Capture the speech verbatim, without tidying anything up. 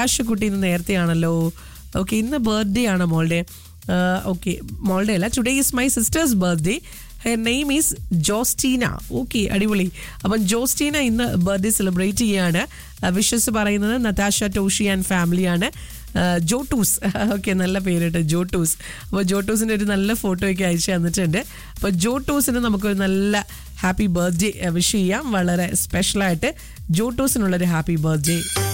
ആഷുക്കുട്ടി ഇന്ന് നേരത്തെയാണല്ലോ. ഓക്കെ, ഇന്ന് ബർത്ത്ഡേ ആണ് മോളുടെ. ഓക്കെ, മോളുടെ അല്ല, today is my sisters birthday. Her name is Jostina. Okay, അടിപൊളി. അപ്പം ജോസ്റ്റീന ഇന്ന് ബർത്ത്ഡേ സെലിബ്രേറ്റ് ചെയ്യുകയാണ്. വിഷസ് പറയുന്നത് നതാഷ, ടോഷി ആൻഡ് ഫാമിലിയാണ്. ജോട്ടൂസ്. ഓക്കെ, നല്ല പേരിട്ട് ജോട്ടൂസ്. അപ്പോൾ ജോട്ടൂസിൻ്റെ ഒരു നല്ല ഫോട്ടോ ഒക്കെ അയച്ചു തന്നിട്ടുണ്ട്. അപ്പോൾ ജോട്ടൂസിന് നമുക്കൊരു നല്ല ഹാപ്പി ബർത്ത്ഡേ വിഷ് ചെയ്യാം. വളരെ സ്പെഷ്യലായിട്ട് ജോട്ടൂസിനുള്ളൊരു ഹാപ്പി ബർത്ത്ഡേ.